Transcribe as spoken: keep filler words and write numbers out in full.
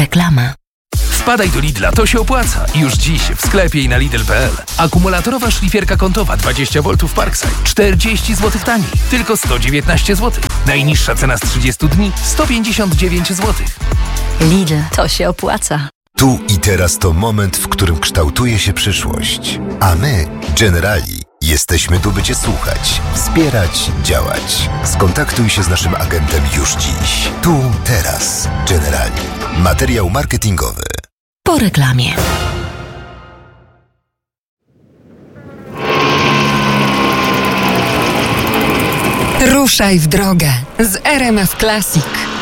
Reklama. Wpadaj do Lidla, to się opłaca. Już dziś w sklepie i na Lidl kropka p l. Akumulatorowa szlifierka kątowa dwadzieścia woltów Parkside czterdzieści złotych taniej. Tylko sto dziewiętnaście złotych. Najniższa cena z trzydziestu dni sto pięćdziesiąt dziewięć złotych. Lidl, to się opłaca. Tu i teraz to moment, w którym kształtuje się przyszłość. A my, Generali, jesteśmy tu, by Cię słuchać, wspierać, działać. Skontaktuj się z naszym agentem już dziś. Tu, teraz. Generali. Materiał marketingowy. Po reklamie. Ruszaj w drogę z R M F Classic.